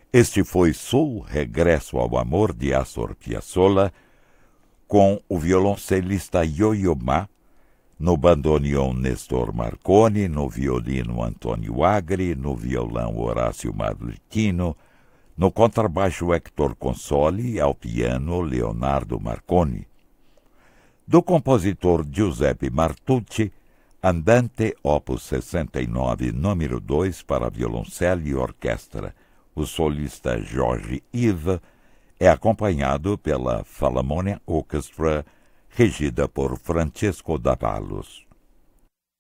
Este foi Sul, Regresso ao Amor, de Astor Piazzolla, com o violoncelista Yo-Yo Ma, no bandoneon Nestor Marconi, no violino Antônio Agri, no violão Horácio Martino, no contrabaixo Hector Consoli e ao piano Leonardo Marconi. Do compositor Giuseppe Martucci, Andante, opus 69, número 2, para violoncelo e orquestra. O solista Jorge Ive é acompanhado pela Philharmonia Orchestra, regida por Francesco D'Avalos.